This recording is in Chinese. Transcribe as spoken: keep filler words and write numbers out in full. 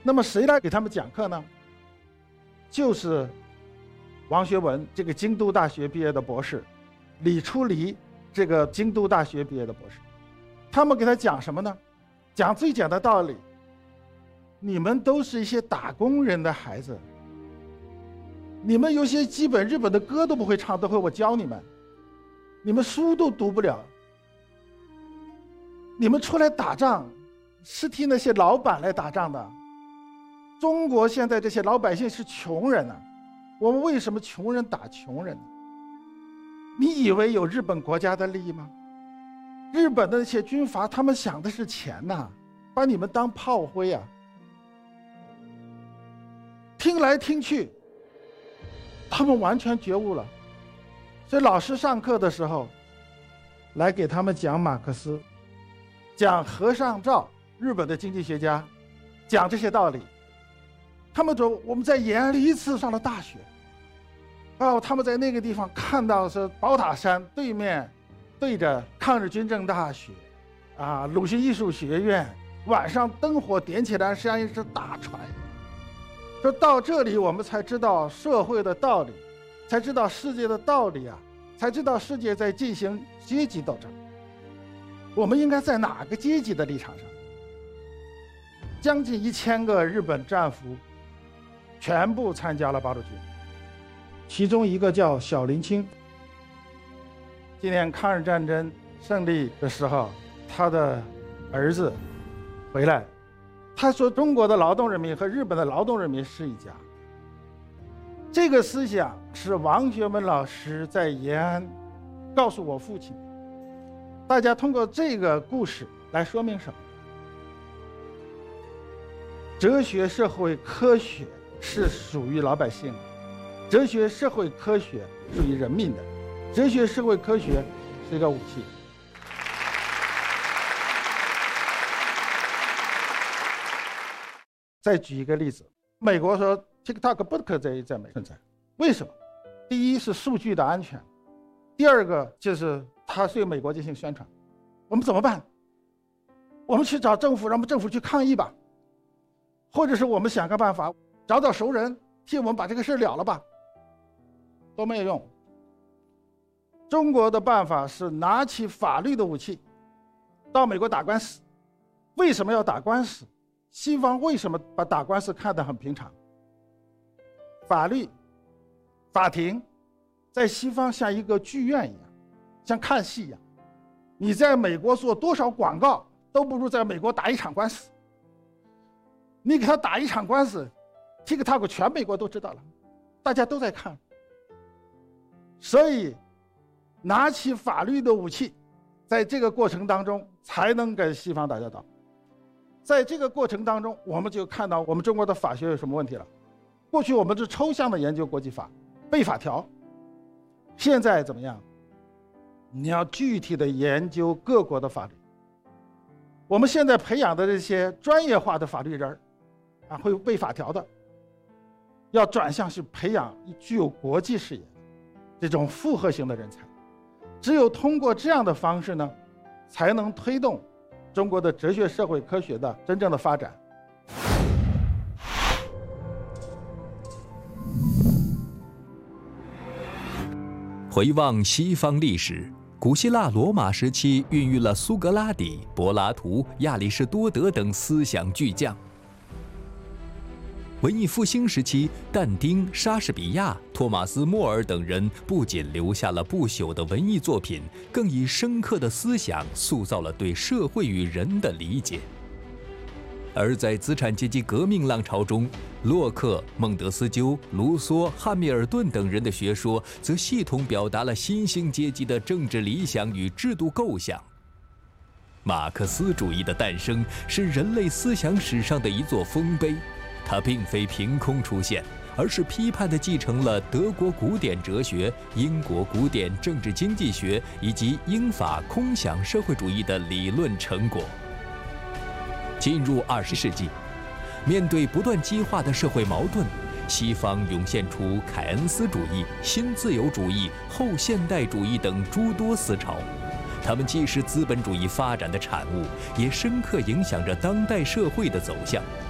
那么谁来给他们讲课呢？就是王学文，这个京都大学毕业的博士，李初离，这个京都大学毕业的博士。他们给他讲什么呢？讲最简单的道理，你们都是一些打工人的孩子，你们有些基本日本的歌都不会唱，都会我教你们，你们书都读不了，你们出来打仗是替那些老板来打仗的。中国现在这些老百姓是穷人啊，我们为什么穷人打穷人呢？你以为有日本国家的利益吗？日本的那些军阀，他们想的是钱呐、啊，把你们当炮灰啊！听来听去，他们完全觉悟了。所以老师上课的时候，来给他们讲马克思，讲和尚照，日本的经济学家，讲这些道理。他们说我们在延安第一次上了大学，哦，他们在那个地方看到是宝塔山对面。对着抗日军政大学，啊，鲁迅艺术学院，晚上灯火点起来，像一只大船。说到这里，我们才知道社会的道理，才知道世界的道理啊，才知道世界在进行阶级斗争。我们应该在哪个阶级的立场上？将近一千个日本战俘，全部参加了八路军，其中一个叫小林清。今年抗日战争胜利的时候，他的儿子回来，他说中国的劳动人民和日本的劳动人民是一家。这个思想是王学文老师在延安告诉我父亲。大家通过这个故事来说明什么？哲学社会科学是属于老百姓的，哲学社会科学属于人民的。哲学社会科学是一个武器。再举一个例子，美国说 TikTok 不可以在美存在，为什么？第一是数据的安全，第二个就是它对美国进行宣传。我们怎么办？我们去找政府，让我们政府去抗议吧，或者是我们想个办法，找找熟人替我们把这个事了了吧，都没有用。中国的办法是拿起法律的武器，到美国打官司。为什么要打官司？西方为什么把打官司看得很平常？法律、法庭在西方像一个剧院一样，像看戏一样。你在美国做多少广告，都不如在美国打一场官司。你给他打一场官司 ，TikTok 全美国都知道了，大家都在看。所以拿起法律的武器，在这个过程当中才能跟西方打交道。在这个过程当中，我们就看到我们中国的法学有什么问题了。过去我们是抽象的研究国际法、背法条，现在怎么样？你要具体的研究各国的法律。我们现在培养的这些专业化的法律人啊，会背法条的，要转向去培养具有国际视野的这种复合型的人才。只有通过这样的方式呢，才能推动中国的哲学社会科学的真正的发展。 回望西方历史，古希腊罗马时期孕育了苏格拉底、柏拉图、亚里士多德等思想巨匠。文艺复兴时期，但丁、莎士比亚、托马斯·莫尔等人不仅留下了不朽的文艺作品，更以深刻的思想塑造了对社会与人的理解。而在资产阶级革命浪潮中，洛克、孟德斯鸠、卢梭、汉密尔顿等人的学说则系统表达了新兴阶级的政治理想与制度构想。马克思主义的诞生是人类思想史上的一座丰碑。它并非凭空出现，而是批判地继承了德国古典哲学、英国古典政治经济学以及英法空想社会主义的理论成果。进入二十世纪，面对不断激化的社会矛盾，西方涌现出凯恩斯主义、新自由主义、后现代主义等诸多思潮。它们既是资本主义发展的产物，也深刻影响着当代社会的走向。